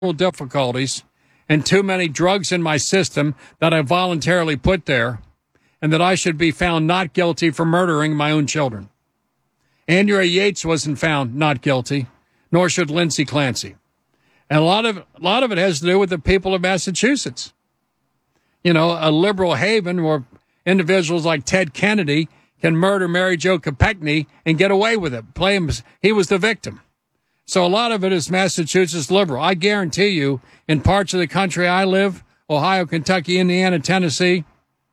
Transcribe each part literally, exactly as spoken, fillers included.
difficulties and too many drugs in my system that I voluntarily put there, and that I should be found not guilty for murdering my own children. Andrea Yates wasn't found not guilty, nor should Lindsay Clancy. And a lot of a lot of it has to do with the people of Massachusetts. You know, a liberal haven where individuals like Ted Kennedy can murder Mary Jo Kopechne and get away with it. Play him, he was the victim. So a lot of it is Massachusetts liberal. I guarantee you, in parts of the country I live, Ohio, Kentucky, Indiana, Tennessee,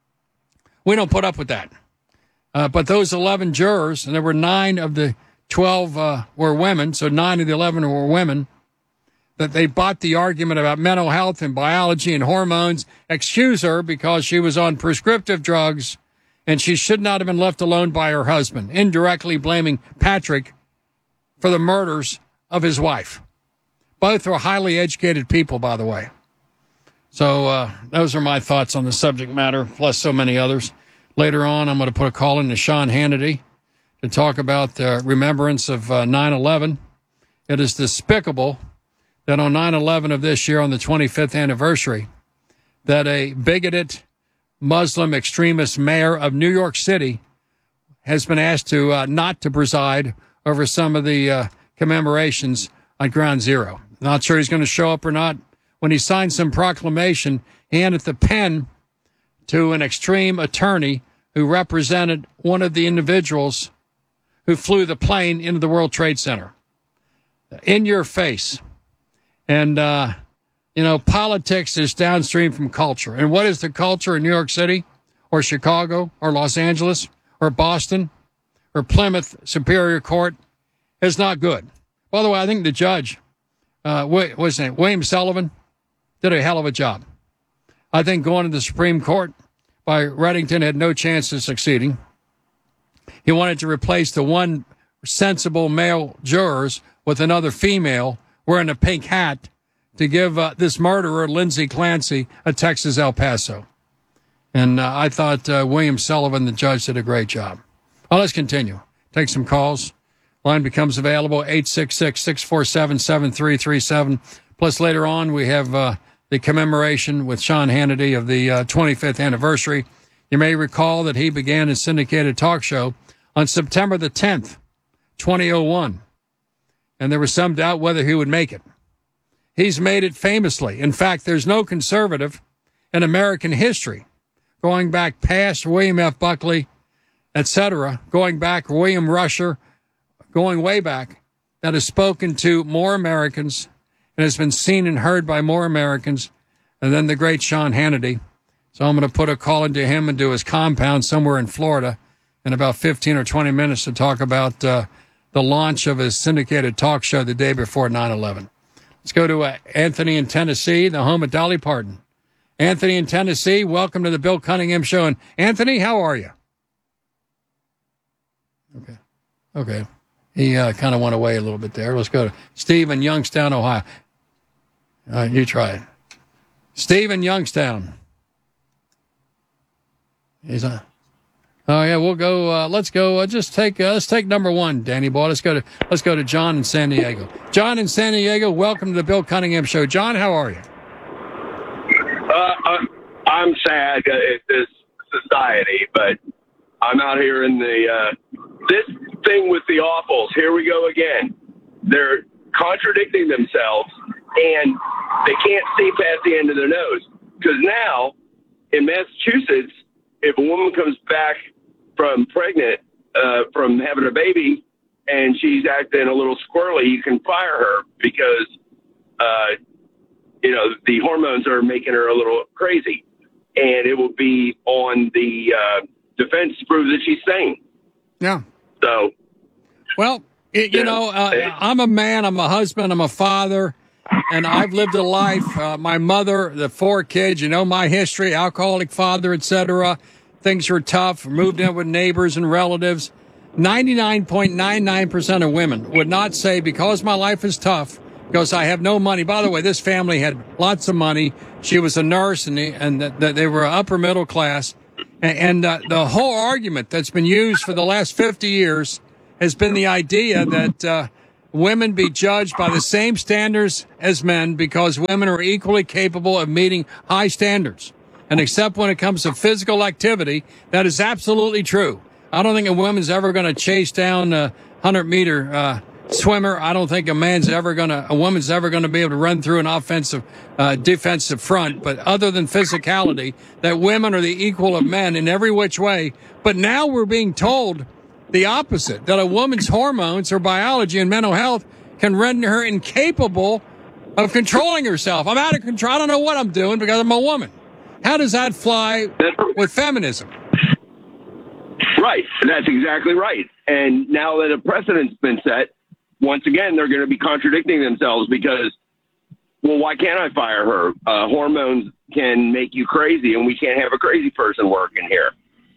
we don't put up with that. Uh, but those eleven jurors, and there were nine of the twelve uh, were women, so nine of the eleven were women, that they bought the argument about mental health and biology and hormones, excuse her because she was on prescriptive drugs and she should not have been left alone by her husband, indirectly blaming Patrick for the murders of his wife. Both are highly educated people, by the way. So uh, those are my thoughts on the subject matter, plus so many others. Later on, I'm going to put a call in to Sean Hannity to talk about the remembrance of uh, nine eleven. It is despicable that on nine eleven of this year, on the twenty-fifth anniversary, that a bigoted Muslim extremist mayor of New York City has been asked to uh, not to preside over some of the uh, commemorations on Ground Zero. Not sure he's going to show up or not. When he signed some proclamation, he handed the pen to an extreme attorney who represented one of the individuals who flew the plane into the World Trade Center. In your face. And, uh, you know, politics is downstream from culture. And what is the culture in New York City or Chicago or Los Angeles or Boston or Plymouth Superior Court is not good. By the way, I think the judge, uh, what was his name, William Sullivan, did a hell of a job. I think going to the Supreme Court by Reddington had no chance of succeeding. He wanted to replace the one sensible male jurors with another female wearing a pink hat to give uh, this murderer, Lindsay Clancy, a Texas El Paso. And uh, I thought uh, William Sullivan, the judge, did a great job. Well, let's continue. Take some calls. Line becomes available, eight six six, six four seven, seven three three seven. Plus, later on, we have uh, the commemoration with Sean Hannity of the uh, twenty-fifth anniversary. You may recall that he began his syndicated talk show on September the tenth, two thousand one. And there was some doubt whether he would make it. He's made it famously. In fact, there's no conservative in American history, going back past William F. Buckley, et cetera, going back William Rusher, going way back, that has spoken to more Americans and has been seen and heard by more Americans than the great Sean Hannity. So I'm going to put a call into him and to his compound somewhere in Florida in about fifteen or twenty minutes to talk about uh, the launch of his syndicated talk show the day before nine eleven. Let's go to uh, Anthony in Tennessee, the home of Dolly Parton. Anthony in Tennessee, welcome to the Bill Cunningham Show. And Anthony, how are you? Okay. Okay. He uh, kind of went away a little bit there. Let's go to Steve in Youngstown, Ohio. All right, you try it. Steve in Youngstown. He's on. Oh yeah, we'll go. Uh, let's go. Uh, just take. Uh, let's take number one, Danny boy. Let's go to. Let's go to John in San Diego. John in San Diego. Welcome to the Bill Cunningham Show. John, how are you? Uh, I'm sad at this society, but I'm out here in the uh, this thing with the awfuls. Here we go again. They're contradicting themselves, and they can't see past the end of their nose. Because now, in Massachusetts, if a woman comes back from pregnant, uh, from having a baby, and she's acting a little squirrely, you can fire her because, uh, you know, the hormones are making her a little crazy. And it will be on the uh, defense to prove that she's sane. Yeah. So. Well, it, you know, uh, I'm a man, I'm a husband, I'm a father, and I've lived a life. Uh, my mother, the four kids, you know my history, alcoholic father, et cetera. Things were tough, moved in with neighbors and relatives. ninety-nine point nine nine percent of women would not say, because my life is tough, because I have no money. By the way, this family had lots of money. She was a nurse, and, the, and the, the, they were upper middle class. And, and uh, the whole argument that's been used for the last fifty years has been the idea that uh, women be judged by the same standards as men because women are equally capable of meeting high standards. And except when it comes to physical activity, that is absolutely true. I don't think a woman's ever going to chase down a hundred meter uh, swimmer. I don't think a man's ever going to, a woman's ever going to be able to run through an offensive, uh, defensive front. But other than physicality, that women are the equal of men in every which way. But now we're being told the opposite, that a woman's hormones, her biology and mental health can render her incapable of controlling herself. I'm out of control. I don't know what I'm doing because I'm a woman. How does that fly with feminism? Right. That's exactly right. And now that a precedent's been set, once again, they're going to be contradicting themselves because, well, why can't I fire her? Uh, hormones can make you crazy, and we can't have a crazy person working here.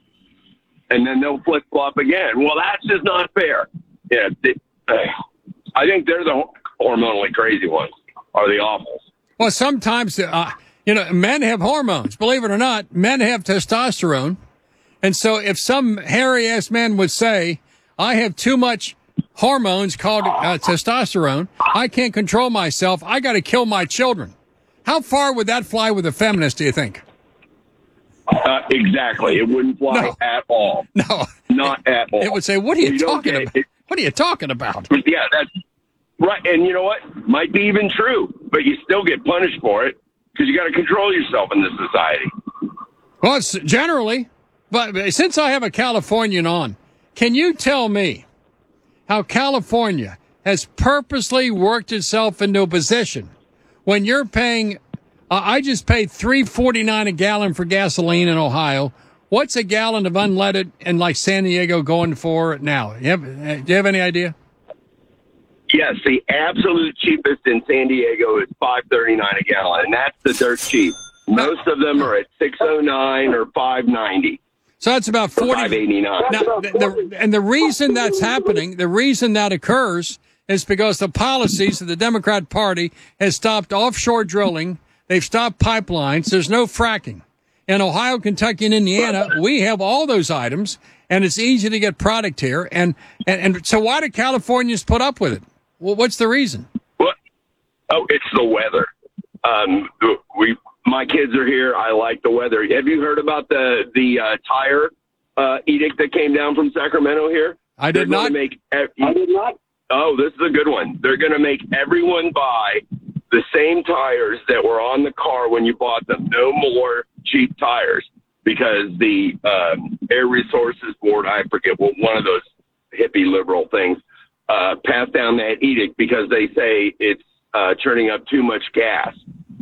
And then they'll flip-flop again. Well, that's just not fair. Yeah, they, uh, I think they're the hormonally crazy ones, are the awfuls. Well, sometimes, uh, you know, men have hormones. Believe it or not, men have testosterone. And so if some hairy-ass man would say, I have too much hormones called uh, testosterone, I can't control myself, I got to kill my children. How far would that fly with a feminist, do you think? Uh, exactly. It wouldn't fly No. at all. No. Not it, at all. It would say, what are you, You don't talking get about? it. What are you talking about? Yeah, that's right. And you know what? Might be even true, but you still get punished for it because you got to control yourself in this society. Well, it's generally, but since I have a Californian on, can you tell me how California has purposely worked itself into a position when you're paying, uh, I just paid three forty-nine a gallon for gasoline in Ohio. What's a gallon of unleaded in like San Diego going for now? You have, uh, do you have any idea? Yes, the absolute cheapest in San Diego is five thirty-nine a gallon, and that's the dirt cheap. Most of them are at six oh nine or five ninety. So that's about forty. five eighty-nine. Now, the, the, and the reason that's happening, the reason that occurs is because the policies of the Democrat Party has stopped offshore drilling. They've stopped pipelines. There's no fracking. In Ohio, Kentucky, and Indiana, we have all those items, and it's easy to get product here. And, and, and so why do Californians put up with it? Well, what's the reason? Well, oh, it's the weather. Um, we, my kids are here. I like the weather. Have you heard about the the uh, tire uh, edict that came down from Sacramento here? I did They're not. Make, I did not. Oh, this is a good one. They're going to make everyone buy the same tires that were on the car when you bought them. No more cheap tires because the um, Air Resources Board, I forget what one of those hippie liberal things, uh, passed down that edict because they say it's uh, churning up too much gas.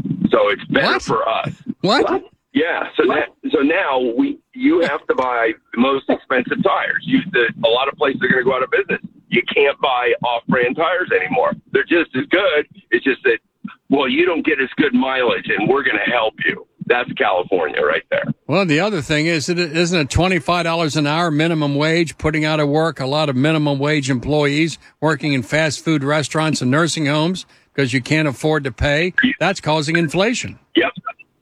So it's better What? for us. What? Yeah. So that, so now we you have to buy the most expensive tires. You, the, a lot of places are going to go out of business. You can't buy off-brand tires anymore. They're just as good. It's just that, well, you don't get as good mileage, and we're going to help you. That's California right there. Well, the other thing is, it isn't it twenty-five dollars an hour minimum wage, putting out of work a lot of minimum wage employees working in fast food restaurants and nursing homes because you can't afford to pay. That's causing inflation. Yep.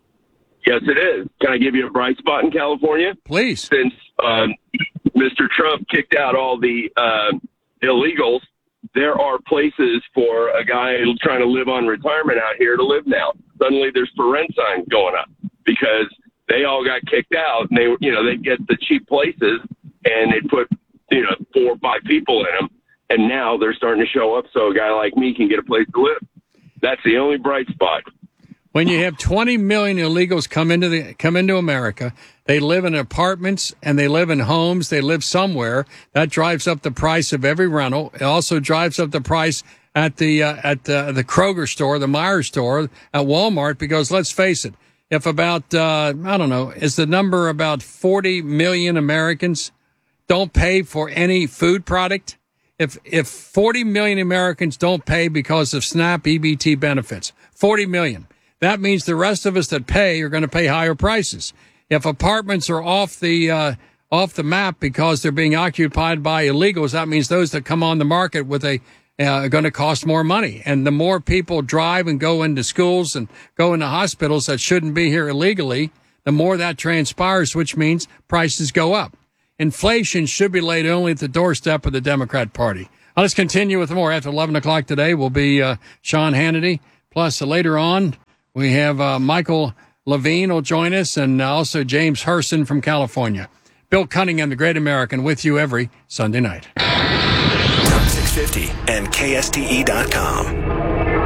Yes, it is. Can I give you a bright spot in California? Please. Since um, Mister Trump kicked out all the uh, illegals, there are places for a guy trying to live on retirement out here to live now. Suddenly there's for rent signs going up because they all got kicked out and they, you know, they get the cheap places and they put, you know, four or five people in them. And now they're starting to show up so a guy like me can get a place to live. That's the only bright spot. When you have twenty million illegals come into the come into America, they live in apartments and they live in homes. They live somewhere. That drives up the price of every rental. It also drives up the price at the uh, at the, the Kroger store, the Meijer store, at Walmart. Because let's face it, if about uh, I don't know, is the number about forty million Americans don't pay for any food product? If if forty million Americans don't pay because of SNAP E B T benefits, forty million. That means the rest of us that pay are going to pay higher prices. If apartments are off the uh, off the map because they're being occupied by illegals, that means those that come on the market with a uh, are going to cost more money. And the more people drive and go into schools and go into hospitals that shouldn't be here illegally, the more that transpires, which means prices go up. Inflation should be laid only at the doorstep of the Democrat Party. Let's continue with more. After eleven o'clock today will be uh, Sean Hannity. Plus, uh, later on, we have uh, Michael Levine will join us, and also James Herson from California. Bill Cunningham, the Great American, with you every Sunday night. six fifty and K S T E dot com.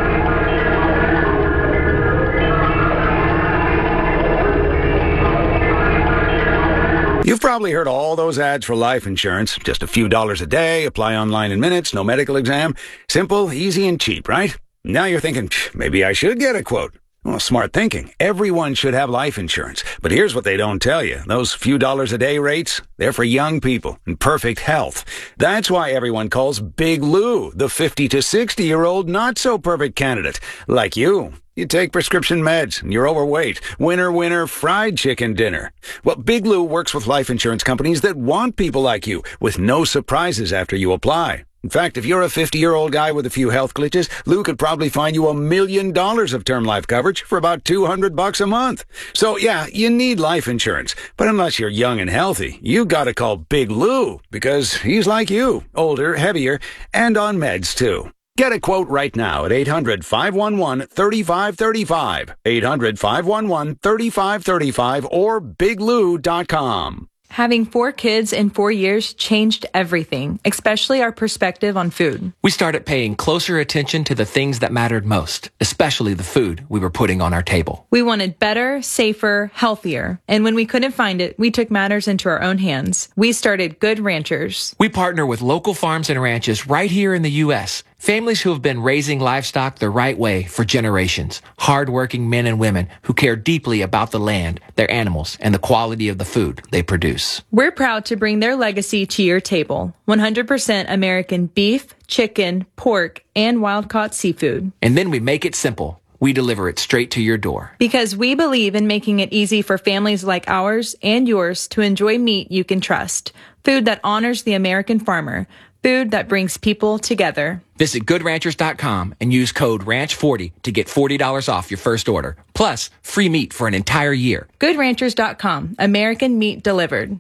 You've probably heard all those ads for life insurance. Just a few dollars a day, apply online in minutes, no medical exam. Simple, easy, and cheap, right? Now you're thinking, maybe I should get a quote. Well, smart thinking. Everyone should have life insurance. But here's what they don't tell you. Those few dollars a day rates, they're for young people in perfect health. That's why everyone calls Big Lou the fifty to sixty-year-old not-so-perfect candidate. Like you. You take prescription meds, and you're overweight. Winner, winner, fried chicken dinner. Well, Big Lou works with life insurance companies that want people like you, with no surprises after you apply. In fact, if you're a fifty-year-old guy with a few health glitches, Lou could probably find you a million dollars of term life coverage for about two hundred bucks a month. So, yeah, you need life insurance. But unless you're young and healthy, you gotta call Big Lou, because he's like you, older, heavier, and on meds, too. Get a quote right now at eight hundred, five one one, three five three five, eight hundred, five one one, three five three five, or big lou dot com. Having four kids in four years changed everything, especially our perspective on food. We started paying closer attention to the things that mattered most, especially the food we were putting on our table. We wanted better, safer, healthier. And when we couldn't find it, we took matters into our own hands. We started Good Ranchers. We partner with local farms and ranches right here in the U S Families who have been raising livestock the right way for generations. Hardworking men and women who care deeply about the land, their animals, and the quality of the food they produce. We're proud to bring their legacy to your table. one hundred percent American beef, chicken, pork, and wild-caught seafood. And then we make it simple. We deliver it straight to your door. Because we believe in making it easy for families like ours and yours to enjoy meat you can trust. Food that honors the American farmer. Food that brings people together. Visit good ranchers dot com and use code ranch forty to get forty dollars off your first order. Plus, free meat for an entire year. good ranchers dot com. American meat delivered.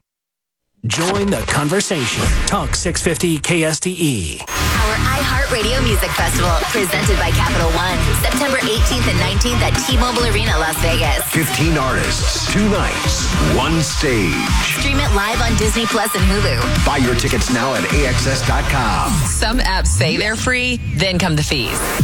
Join the conversation. Talk six fifty K S T E. Our iHeartRadio Music Festival, presented by Capital One, September eighteenth and nineteenth at T-Mobile Arena, Las Vegas. fifteen artists, two nights, one stage. Stream it live on Disney Plus and Hulu. Buy your tickets now at A X S dot com. Some apps say they're free, then come the fees.